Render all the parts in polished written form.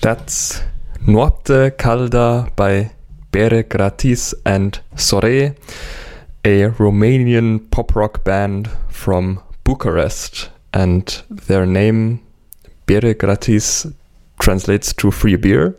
That's Noapte Calda by Bere Gratis and Sore, a Romanian pop rock band from Bucharest, and their name, Bere Gratis, translates to free beer.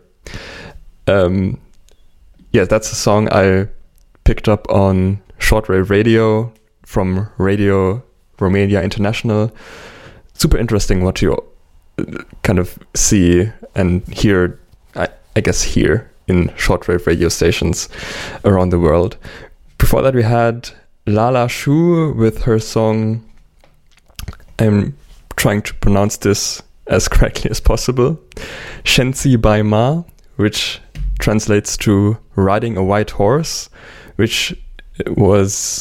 That's a song I picked up on shortwave radio from Radio Romania International. Super interesting what you kind of see and hear, I guess, here in shortwave radio stations around the world. Before that, we had Lala Shu with her song, I'm trying to pronounce this as correctly as possible, Shenzi by Ma, which translates to riding a white horse, which was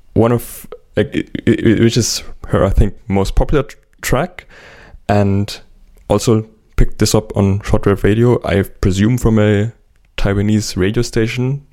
which is her, I think, most popular track, and also picked this up on shortwave radio, I presume from a Taiwanese radio station.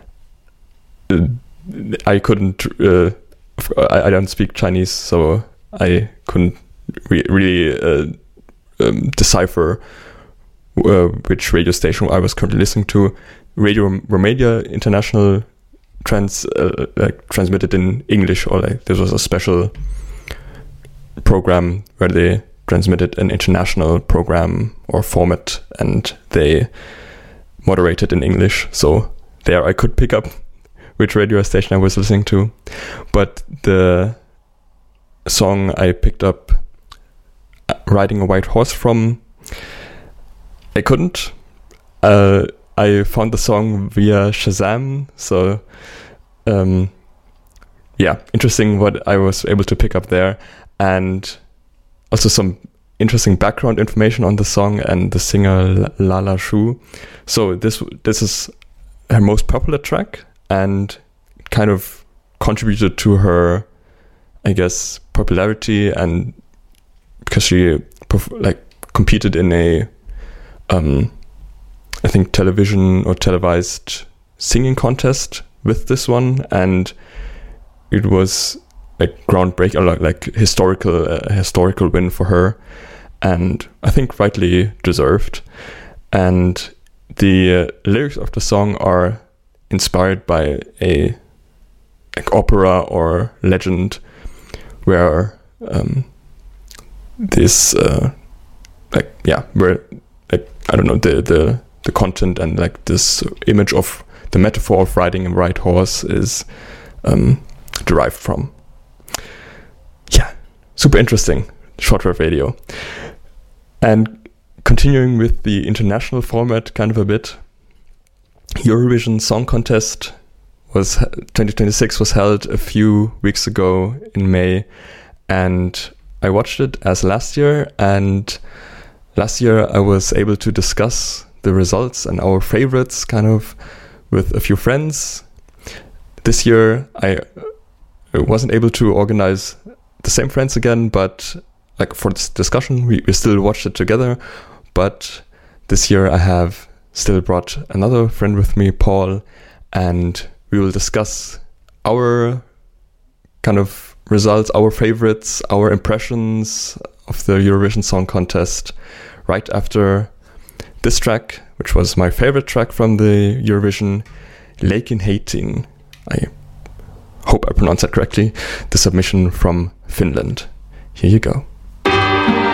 I couldn't, I don't speak Chinese, so I couldn't really decipher which radio station I was currently listening to. Radio Romania International transmitted in English, or this was a special program where they transmitted an international program or format, and they moderated in English. So there I could pick up which radio station I was listening to. But the song I picked up, Riding a White Horse from, I couldn't. I found the song via Shazam. So interesting what I was able to pick up there. And also some interesting background information on the song and the singer Lala Shu. So this is her most popular track and kind of contributed to her, I guess, popularity, and because she competed in a I think television or televised singing contest with this one, and it was groundbreaking, historical win for her, and I think rightly deserved. And the lyrics of the song are inspired by a opera or legend where I don't know, the content and this image of the metaphor of riding a white horse is derived from. Super interesting, shortwave radio. And continuing with the international format kind of a bit, Eurovision Song Contest 2026 was held a few weeks ago in May, and I watched it as last year, and last year I was able to discuss the results and our favorites kind of with a few friends. This year I wasn't able to organize the same friends again, but for this discussion we still watched it together. But this year I have still brought another friend with me, Paul, and we will discuss our kind of results, our favorites, our impressions of the Eurovision Song Contest right after this track, which was my favorite track from the Eurovision, Leikin Heitin. I hope I pronounced that correctly. The submission from Finland. Here you go.